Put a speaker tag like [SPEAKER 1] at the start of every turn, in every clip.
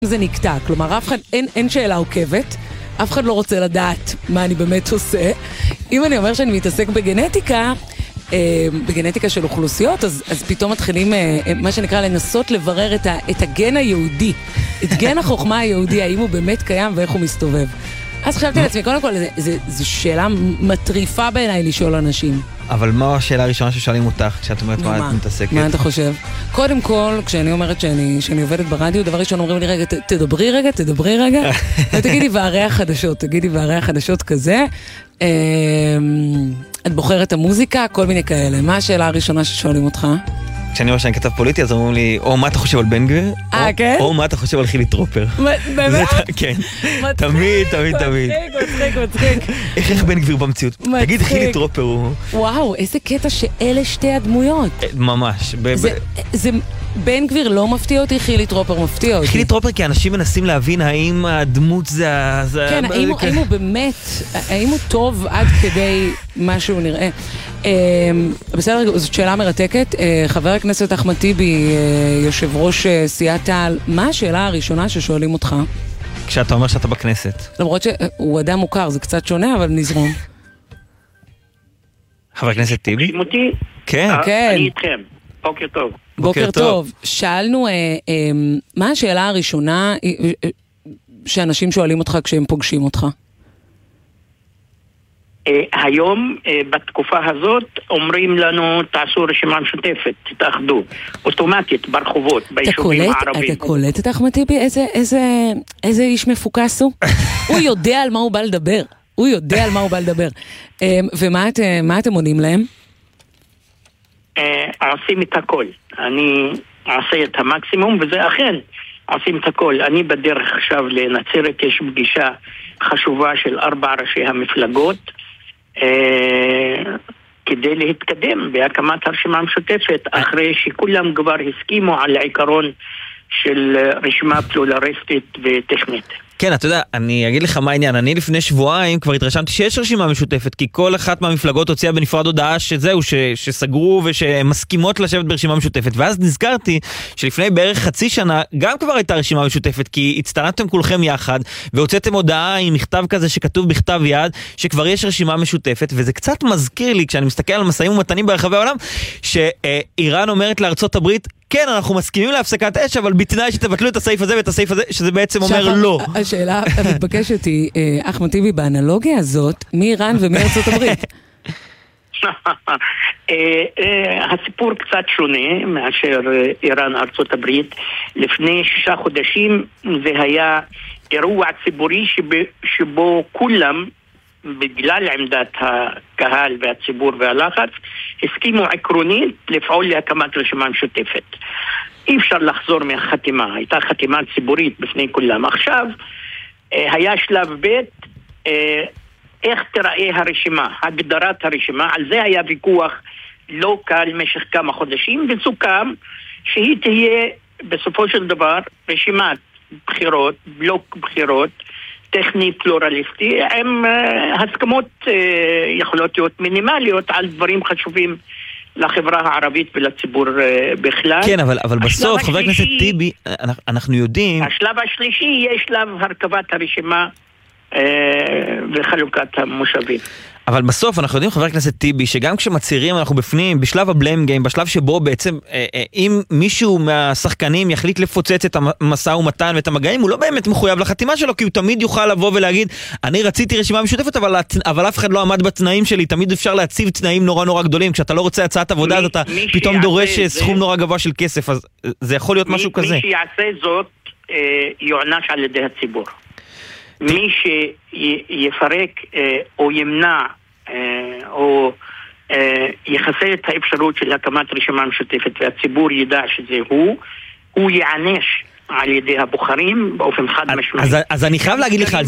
[SPEAKER 1] זה נקטע, כלומר אף אחד, אין שאלה עוקבת, אף אחד לא רוצה לדעת מה אני באמת עושה. אם אני אומר שאני מתעסק בגנטיקה, בגנטיקה של אוכלוסיות, אז פתאום מתחילים מה שנקרא לנסות לברר את הגן היהודי, את גן החוכמה היהודי, האם הוא באמת קיים ואיך הוא מסתובב. אז חשבתי לעצמי, קודם כל, זו שאלה מטריפה בעיניי לשאול אנשים.
[SPEAKER 2] אבל מה השאלה הראשונה ששואלים אותך כשאת אומרת מה את מתעסקת?
[SPEAKER 1] מה אתה חושב? קודם כל, כשאני אומרת שאני עובדת ברדיו, דבר ראשון אומרים לי, רגע, תדברי רגע, ותגידי וערי החדשות כזה. את בוחרת המוזיקה, כל מיני כאלה. מה השאלה הראשונה ששואלים אותך?
[SPEAKER 2] כשאני אומר שאני כתב פוליטי, אז אומרים לי, או מה אתה חושב על בן גביר, או מה אתה חושב על חילי טרופר.
[SPEAKER 1] באמת?
[SPEAKER 2] כן. תמיד.
[SPEAKER 1] מצחיק.
[SPEAKER 2] איך בן גביר במציאות? תגיד, חילי טרופר הוא...
[SPEAKER 1] וואו, איזה קטע שאלה שתי הדמויות.
[SPEAKER 2] ממש.
[SPEAKER 1] בן גביר לא מפתיע אותי, חילי טרופר מפתיע אותי.
[SPEAKER 2] חילי טרופר כי אנשים מנסים להבין האם הדמות זה...
[SPEAKER 1] כן, האם הוא באמת, האם הוא טוב עד כדי מה שהוא נראה. בסדר, זאת שאלה מרתקת. חבר הכנסת אחמד טיבי, יושב ראש סיעת תע"ל, מה השאלה הראשונה ששואלים אותך?
[SPEAKER 2] כשאתה אומר שאתה בכנסת.
[SPEAKER 1] למרות שהוא אדם מוכר, זה קצת שונה, אבל נזרום.
[SPEAKER 2] חבר הכנסת טיבי?
[SPEAKER 1] כן.
[SPEAKER 3] אני איתכם. בוקר טוב.
[SPEAKER 1] בוקר טוב. שאלנו, מה השאלה הראשונה שאנשים שואלים אותך כשהם פוגשים אותך?
[SPEAKER 3] היום, בתקופה הזאת, אומרים לנו, תעשו רשימה משותפת, תתאחדו, אוטומטית, ברחובות, ביישובים הערביים. אתה
[SPEAKER 1] קולט את אחמד טיבי? איזה איש מפוקס הוא? הוא יודע על מה הוא בא לדבר. ומה אתם עונים להם?
[SPEAKER 3] עושים את הכל. אני אעשה את המקסימום, וזה אכן עושים את הכל. אני בדרך עכשיו לנצרת, יש פגישה חשובה של 4 ראשי המפלגות, כדי להתקדם בהקמת הרשימה המשותפת, אחרי שכולם כבר הסכימו על העיקרון של רשימה פלורליסטית וטכנית.
[SPEAKER 2] כן, אתה יודע, אני אגיד לך מה העניין. אני לפני שבועיים כבר התרשמתי שיש רשימה משותפת, כי כל אחת מהמפלגות הוציאה בנפרד הודעה שזהו, שסגרו ושמסכימות לשבת ברשימה משותפת. ואז נזכרתי שלפני בערך חצי שנה גם כבר הייתה רשימה משותפת, כי הצטרפתם כולכם יחד, והוצאתם הודעה עם מכתב כזה שכתוב בכתב יד, שכבר יש רשימה משותפת, וזה קצת מזכיר לי, כשאני מסתכל על משאים ומתנים ברחבי העולם, שאיראן אומרת לארצות הברית, כן, אנחנו מסכימים להפסקת אש, אבל בתנאי שתבטלו את הסעיף הזה ואת הסעיף הזה, שזה בעצם אומר לא.
[SPEAKER 1] השאלה המתבקשת היא, אחמד טיבי, באנלוגיה הזאת, מי איראן ומי ארצות הברית?
[SPEAKER 3] הסיפור קצת שונה מאשר איראן ארצות הברית. לפני 6 חודשים זה היה אירוע ציבורי שבו כולם, בגלל עמדת הקהל והציבור והלחץ, הסכימו עקרונית לפעול להקמת רשימה משותפת. אי אפשר לחזור מהחתימה, הייתה חתימה ציבורית בפני כולם. עכשיו היה שלב ב', איך תראה הרשימה, הגדרת הרשימה. על זה היה ויכוח לא קל משך כמה חודשים, וסוכם שהיא תהיה בסופו של דבר רשימת בחירות, בלוק בחירות, טכני פלורליסטי, עם הסכמות יכולות להיות מינימליות על דברים חשובים לחברה הערבית ולציבור בכלל.
[SPEAKER 2] כן, אבל בסוף, חבר הכנסת טיבי, אנחנו יודעים...
[SPEAKER 3] השלב השלישי יהיה שלב הרכבת הרשימה וחלוקת המושבים.
[SPEAKER 2] אבל בסוף אנחנו יודעים, חבר הכנסת טיבי, שגם כשמצהירים אנחנו בפנים, בשלב הבליים גיים, בשלב שבו בעצם, אם מישהו מהשחקנים יחליט לפוצץ את המשא ומתן ואת המגעים, הוא לא באמת מחויב לחתימה שלו, כי הוא תמיד יוכל לבוא ולהגיד, אני רציתי רשימה משותפת, אבל אף אחד לא עמד בתנאים שלי. תמיד אפשר להציב תנאים נורא נורא גדולים. כשאתה לא רוצה הצעת עבודה, אז אתה פתאום דורש סכום נורא גבוה של כסף, אז זה יכול להיות משהו כזה.
[SPEAKER 3] מי שיעשה זאת, יוענש על ידי הציבור. מי שיפרק או ימנע או יחסה את האפשרות של הקמת רשימה משותפת והציבור ידע שזה הוא יענש על ידי הבוחרים באופן חד משמעי.
[SPEAKER 2] אז אני חייב להגיד לך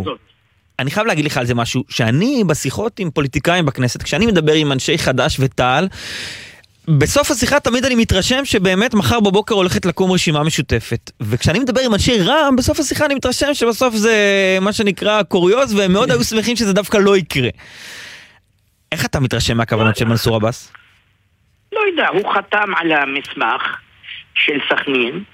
[SPEAKER 2] על זה משהו. שאני בשיחות עם פוליטיקאים בכנסת, כשאני מדבר עם אנשי חד"ש ותע"ל, בסוף השיחה תמיד אני מתרשם שבאמת מחר בבוקר הולכת לקום רשימה משותפת. וכשאני מדבר עם אנשי רע"מ, בסוף השיחה אני מתרשם שבסוף זה מה שנקרא קוריוז, והם מאוד היו שמחים שזה דווקא לא יקרה. איך אתה מתרשם מהכוונות של מנסור עבאס?
[SPEAKER 3] לא יודע, הוא חתם על המסמך של סכנין,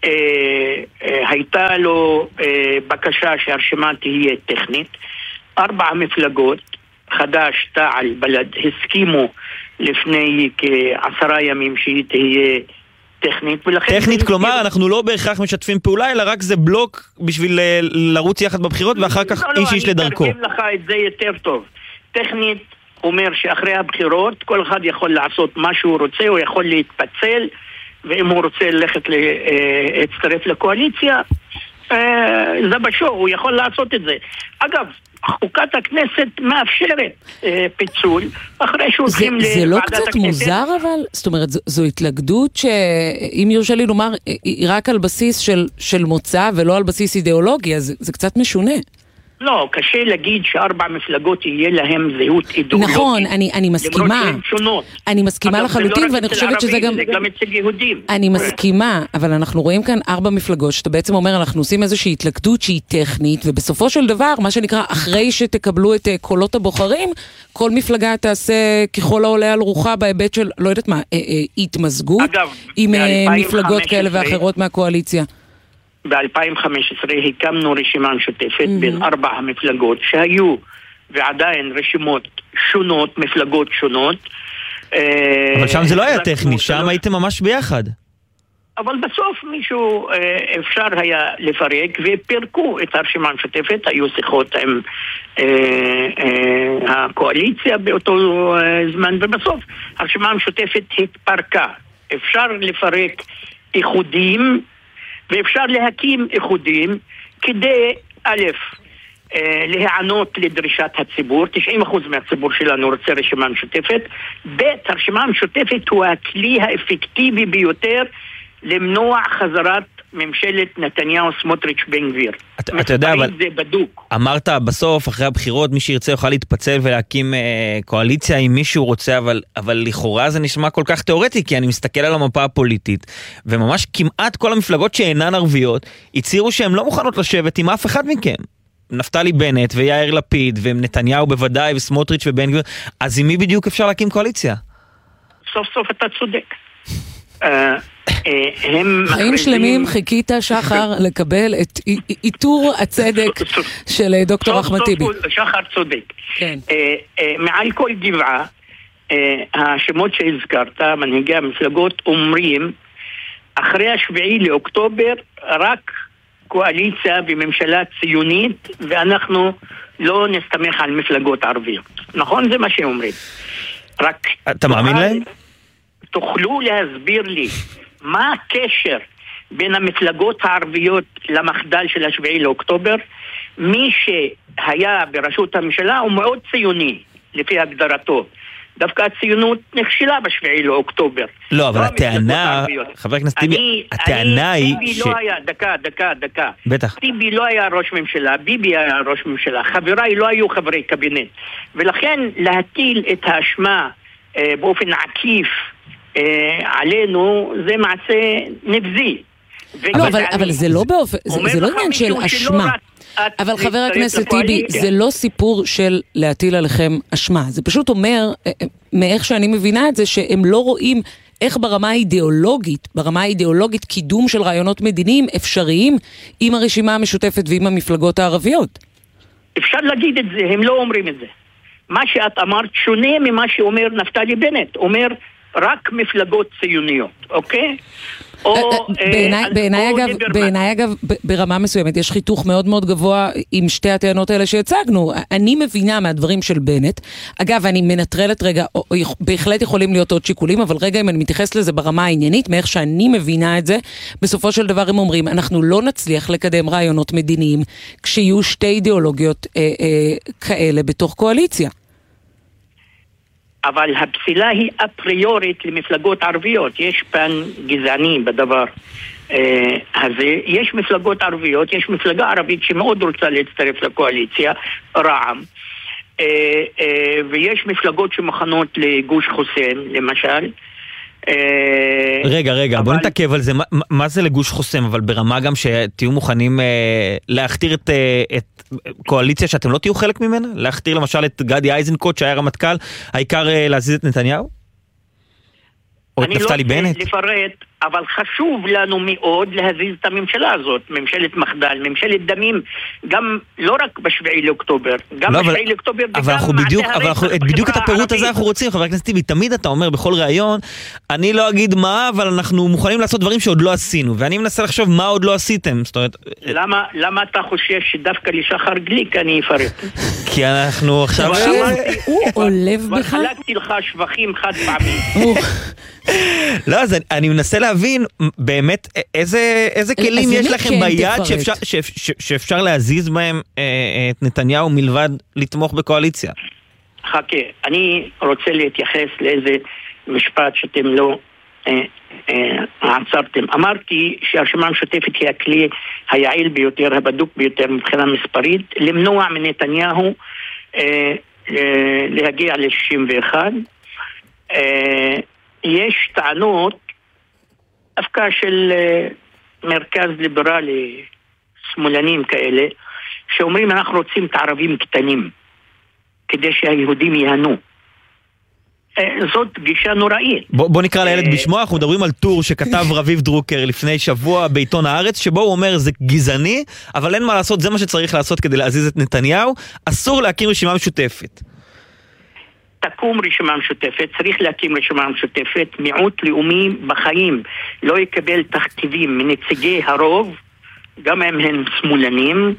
[SPEAKER 3] הייתה לו בקשה שהרשימה תהיה טכנית. 4 מפלגות, חד"ש, תע"ל, בל"ד, הסכימו לפני כ10 ימים שהיא תהיה טכנית.
[SPEAKER 2] טכנית, כלומר, אנחנו לא בהכרח משתפים פעולה, אלא רק זה בלוק בשביל לרוץ יחד בבחירות, ואחר כך איש לדרכו.
[SPEAKER 3] אני אתרגם לך את זה יותר טוב. טכנית אומר שאחרי הבחירות, כל אחד יכול לעשות מה שהוא רוצה, הוא יכול להתפצל, ואם הוא רוצה ללכת להצטרף לקואליציה, זה בשור, הוא יכול לעשות את זה. אגב, חוקת הכנסת מאפשרת פיצול, אחרי שהולכים לוועדת הכנסת.
[SPEAKER 1] זה לא קצת מוזר אבל? זאת אומרת, זו התלכדות שאם יורשה לי לומר, היא רק על בסיס של מוצא ולא על בסיס אידיאולוגיה, זה קצת משונה.
[SPEAKER 3] לא, קשה להגיד ש4 מפלגות יהיה להם זהות אידיאולוגית.
[SPEAKER 1] נכון, אני מסכימה.
[SPEAKER 3] למרות שהן שונות.
[SPEAKER 1] אני מסכימה לחלוטין, ואני חושבת שזה גם...
[SPEAKER 3] זה גם אצל יהודים.
[SPEAKER 1] אני מסכימה, אבל אנחנו רואים כאן 4 מפלגות, שאתה בעצם אומר, אנחנו עושים איזושהי התלכדות שהיא טכנית, ובסופו של דבר, מה שנקרא, אחרי שתקבלו את קולות הבוחרים, כל מפלגה תעשה ככל העולה על רוחה בהיבט של, לא יודעת מה, התמזגות, עם מפלגות כאלה ואחרות מהקואליציה.
[SPEAKER 3] ב-2015 הקמנו רשימה משותפת בין 4 המפלגות שהיו ועדיין רשימות שונות, מפלגות שונות.
[SPEAKER 2] אבל שם זה לא היה טכני, שם הייתם ממש ביחד.
[SPEAKER 3] אבל בסוף מישהו אפשר היה לפרק ופירקו את הרשימה המשותפת, היו שיחות עם הקואליציה באותו זמן, ובסוף הרשימה המשותפת התפרקה. אפשר לפרק איחודים ואפשר להקים איחודים כדי, א', להיענות לדרישת הציבור. 90% מהציבור שלנו רוצה רשימה משותפת. ב', הרשימה המשותפת הוא הכלי האפקטיבי ביותר למנוע חזרת ממשלת נתניהו, סמוטריץ', בן גביר.
[SPEAKER 2] אתה יודע, אבל
[SPEAKER 3] זה בדוק.
[SPEAKER 2] אמרת בסוף, אחרי הבחירות, מי שירצה יוכל להתפצל ולהקים קואליציה עם מי שהוא רוצה, אבל לכאורה זה נשמע כל כך תיאורטי, כי אני מסתכל על המפה הפוליטית, וממש כמעט כל המפלגות שאינן ערביות, הצהירו שהן לא מוכנות לשבת עם אף אחד מכם. נפתלי בנט ויאיר לפיד, ונתניהו בוודאי, וסמוטריץ' ובן גביר, אז עם מי בדיוק אפשר להקים קואליציה?
[SPEAKER 3] סוף סוף אתה צודק.
[SPEAKER 1] חיים שלמים חיכית שחר לקבל את איתור הצדק של דוקטור אחמד טיבי.
[SPEAKER 3] שחר צודק. מעל כל גבעה השמות שהזכרת, מנהיגי המפלגות, אומרים אחרי 7 לאוקטובר רק קואליציה וממשלה ציונית, ואנחנו לא נסתמך על מפלגות ערביות. נכון? זה מה שאומרים. רק
[SPEAKER 2] אתה מאמין להם?
[SPEAKER 3] תוכלו להסביר לי מה הקשר בין המפלגות הערביות למחדל של 7 לאוקטובר? מי שהיה בראשות הממשלה הוא מאוד ציוני לפי הגדרתו. דווקא הציונות נכשלה ב7 לאוקטובר.
[SPEAKER 2] לא, אבל הטענה, חבר הכנסת טיבי, הטענה היא
[SPEAKER 3] ש... לא היה, דקה.
[SPEAKER 2] בטח.
[SPEAKER 3] טיבי לא היה ראש ממשלה, ביבי היה ראש ממשלה, חבריי לא היו חברי קבינט. ולכן להטיל את האשמה באופן עקיף עלינו זה מעשה נבזי.
[SPEAKER 1] לא, אבל זה לא באופן, זה לא עניין של אשמה. אבל חבר הכנסת טיבי, זה לא סיפור של להטיל עליכם אשמה. זה פשוט אומר, מאיך שאני מבינה את זה, שהם לא רואים איך ברמה האידיאולוגית, קידום של רעיונות מדיניים אפשריים עם הרשימה המשותפת ועם המפלגות הערביות.
[SPEAKER 3] אפשר להגיד את זה, הם לא אומרים את זה. מה שאת אמרת שונה ממה שאומר נפתלי בנט, אומר רק מפלגות ציוניות, אוקיי?
[SPEAKER 1] בעיניי אגב, ברמה מסוימת יש חיתוך מאוד מאוד גבוה עם שתי הטענות האלה שהצגנו. אני מבינה מהדברים של בנט, אגב אני מנטרלת רגע, בהחלט יכולים להיות עוד שיקולים, אבל רגע אם אני מתייחס לזה ברמה העניינית, מאיך שאני מבינה את זה, בסופו של דבר הם אומרים, אנחנו לא נצליח לקדם רעיונות מדיניים, כשיהיו שתי אידיאולוגיות כאלה בתוך קואליציה.
[SPEAKER 3] אבל הפסילה היא אפריורית למפלגות ערביות. יש פן גזעני בדבר הזה. יש מפלגות ערביות, יש מפלגה ערבית שמאוד רוצה להצטרף לקואליציה, רע"מ, ויש מפלגות שמוכנות לגוש חוסם, למשל.
[SPEAKER 2] רגע, בוא נתעכב על זה. מה זה לגוש חוסם? אבל ברמה גם שתהיו מוכנים להכתיר את קואליציה שאתם לא תהיו חלק ממנה? להכתיר למשל את גדי איזנקוט שהיה רמטכ"ל, העיקר להזיז את נתניהו? או את נפתלי בנט?
[SPEAKER 3] אבל חשוב לנו מאוד להזיז את הממשלה הזאת, ממשלת מחדל, ממשלת דמים, גם לא רק בשביעי לאוקטובר, גם בשביעי לאוקטובר,
[SPEAKER 2] אבל אנחנו בדיוק את הפירוט הזה אנחנו רוצים, חבר הכנסת טיבי, תמיד אתה אומר בכל ראיון, אני לא אגיד מה, אבל אנחנו מוכנים לעשות דברים שעוד לא עשינו, ואני מנסה לחשוב מה עוד לא עשיתם, זאת אומרת...
[SPEAKER 3] למה אתה חושב שדווקא לשחר גליק אני אפרט?
[SPEAKER 2] כי אנחנו עכשיו...
[SPEAKER 1] הוא עולב בך?
[SPEAKER 3] חלקתי לך שבחים חד פעמים.
[SPEAKER 2] לא, אז אני מנסה להבין באמת איזה כלים יש לכם ביד שאפשר להזיז בהם את נתניהו מלבד לתמוך בקואליציה.
[SPEAKER 3] חכה, אני רוצה להתייחס לאיזה משפט שאתם לא עצרתם. אמרתי שהרשימה המשותפת היא הכלי היעיל ביותר, הבדוק ביותר מבחינה מספרית, למנוע מנתניהו להגיע ל-61. יש טענות דווקא של מרכז ליברלי, שמאלנים כאלה, שאומרים אנחנו רוצים את הערבים קטנים כדי שהיהודים ייהנו. זאת גישה נוראית.
[SPEAKER 2] בוא נקרא לילד בשמו. אנחנו מדברים על טור שכתב רביב דרוקר לפני שבוע בעיתון הארץ, שבו הוא אומר זה גזעני, אבל אין מה לעשות, זה מה שצריך לעשות כדי להזיז את נתניהו, אסור להקים רשימה משותפת.
[SPEAKER 3] תקום רשימה משותפת, צריך להקים רשימה משותפת, מיעוט לאומי בחיים לא יקבל תכתיבים מנציגי הרוב, גם אם הם שמאלנים,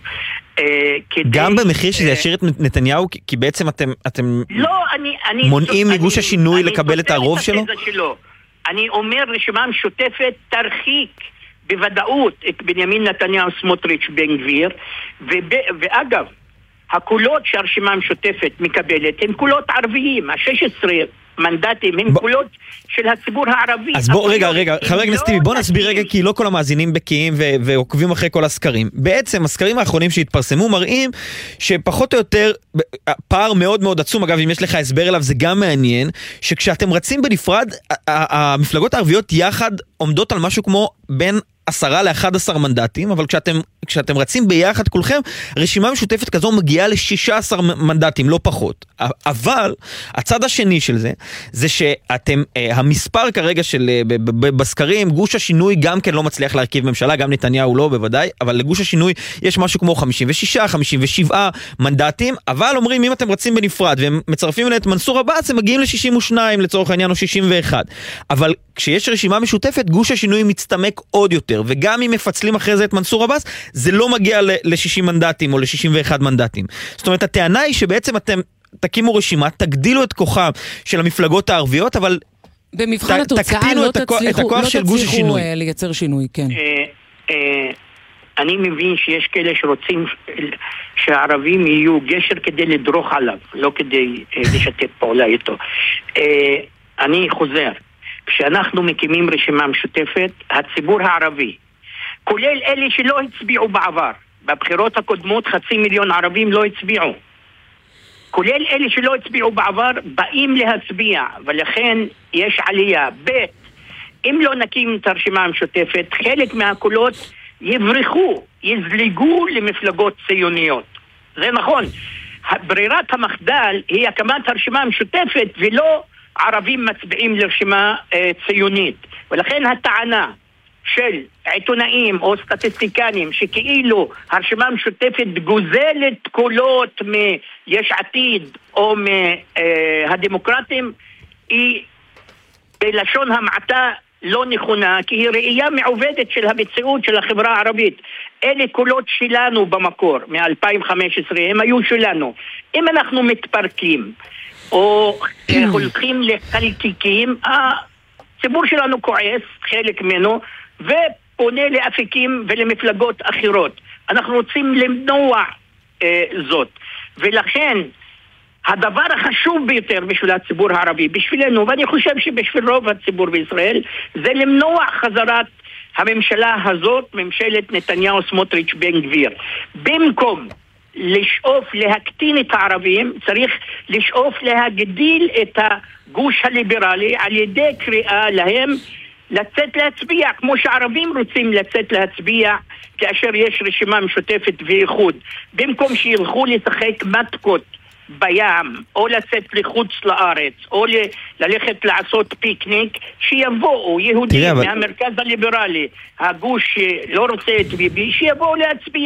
[SPEAKER 2] גם במחיר שזה ישאיר את נתניהו, כי בעצם אתם מונעים מגוש השינוי לקבל את הרוב שלו?
[SPEAKER 3] אני אומר רשימה משותפת תרחיק בוודאות את בנימין נתניהו, סמוטריץ', בן גביר, ואגב, הקולות שהרשימה המשותפת מקבלת הם קולות ערביים, ה-16 מנדטים הם קולות של הציבור הערבי.
[SPEAKER 2] אז בוא, רגע, חבר הכנסת טיבי, בוא נסביר רגע, כי לא כל המאזינים בקיאים ועוקבים אחרי כל הסקרים. בעצם, הסקרים האחרונים שהתפרסמו מראים שפחות או יותר, פער מאוד מאוד עצום, אגב, אם יש לך הסבר אליו, זה גם מעניין, שכשאתם רצים בנפרד, המפלגות הערביות יחד עומדות על משהו כמו בין 10 ל-11 מנדטים, אבל כשאתם רצים ביחד כולכם, רשימה משותפת כזו מגיעה ל-16 מנדטים, לא פחות. אבל הצד השני של זה שאתם, המספר כרגע של בסקרים, גוש השינוי גם כן לא מצליח להרכיב ממשלה, גם נתניהו לא בוודאי, אבל לגוש השינוי יש משהו כמו 56, 57 מנדטים, אבל אומרים אם אתם רצים בנפרד והם מצרפים את מנסור עבאס, הם מגיעים ל-62 לצורך העניין או 61. אבל כשיש רשימה משותפת, גוש השינוי מצטמק עוד יותר, וגם אם מפצלים אחרי זה את מנסור עבאס, זה לא מגיע ל-60 מנדטים או ל-61 מנדטים. זאת אומרת, הטענה היא שבעצם אתם תקימו רשימה, תגדילו את כוחם של המפלגות הערביות, אבל
[SPEAKER 1] במבחן התוצאה לא תצליחו לייצר שינוי, כן.
[SPEAKER 3] אני מבין שיש כאלה שרוצים שהערבים יהיו גשר כדי לדרוך עליו, לא כדי לשתף פעולה איתו. אני חוזר, כשאנחנו מקימים רשימה משותפת, הציבור הערבי, כולל אלה שלא הצביעו בעבר, בבחירות הקודמות 500,000 ערבים לא הצביעו, כולל אלה שלא הצביעו בעבר, באים להצביע, ולכן יש עלייה. אם לא נקים את הרשימה המשותפת, חלק מהקולות יברחו, יזלגו למפלגות ציוניות. זה נכון. ברירת המחדל היא הקמת הרשימה המשותפת, ולא ערבים מצביעים לרשימה ציונית. ולכן הטענה של עיתונאים או סטטיסטיקנים שכאילו הרשימה המשותפת גוזלת קולות מיש עתיד או מהדמוקרטים היא בלשון המעטה לא נכונה, כי היא ראייה מעובדת של המציאות של החברה הערבית. אלה קולות שלנו במקור מ-2015, הם היו שלנו. אם אנחנו מתפרקים או הולכים לחלקיקים, הציבור שלנו כועס, חלק ממנו, ופונה לאפיקים ולמפלגות אחרות. אנחנו רוצים למנוע זאת. ולכן, הדבר החשוב ביותר בשביל הציבור הערבי, בשבילנו, ואני חושב שבשביל רוב הציבור בישראל, זה למנוע חזרת הממשלה הזאת, ממשלת נתניהו, סמוטריץ', בן גביר. במקום לשאוף להקטין את הערבים, צריך לשאוף להגדיל את הגוש הליברלי על ידי קריאה להם לצאת להצביע, כמו שערבים רוצים לצאת להצביע כאשר יש רשימה משותפת ואיחוד. במקום שילכו לשחק מתקות בים, או לצאת לחוץ לארץ, או ללכת לעשות פיקניק, שיבואו יהודים מהמרכז הליברלי, הגוש לא רוצה את ביבי, שיבואו להצביע